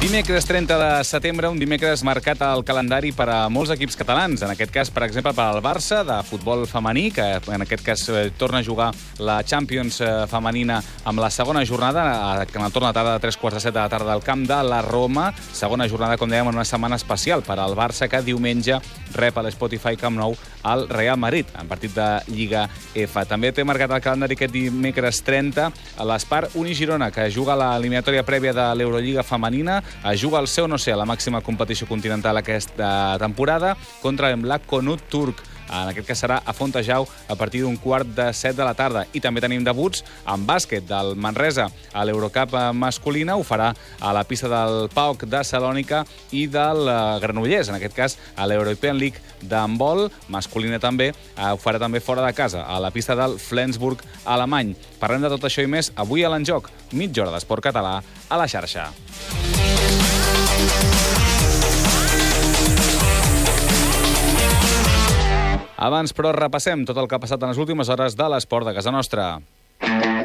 Dimecres 30 de setembre, un dimecres marcat al calendari per a molts equips catalans. En aquest cas, per exemple, per al Barça, de futbol femení, que en aquest cas torna a jugar la Champions femenina amb la segona jornada, que en el torn de tarda de 3:15 de la tarda al camp de la Roma. Segona jornada, com dèiem, en una setmana especial per al Barça, que diumenge rep a l'Spotify Camp Nou al Real Madrid, en partit de Lliga F. També té marcat el calendari aquest dimecres 30 a l'Espar Uni-Girona, que juga l'eliminatòria prèvia de l'Eurolliga femenina, juga el seu no sé a la màxima competició continental aquesta temporada contra l'Emlak Konut turc. En aquest cas serà a Fontejau a partir d'un 6:45 de la tarda. I també tenim debuts en bàsquet del Manresa a l'Eurocup masculina. Ho farà a la pista del PAOK de Salònica i del Granollers. En aquest cas, a l'European League d'handbol masculina també. Ho farà també fora de casa, a la pista del Flensburg alemany. Parlem de tot això i més avui a l'Enjoc. Mitja hora d'esport català a la xarxa. Abans, però, repassem tot el que ha passat en les últimes hores de l'esport de casa nostra.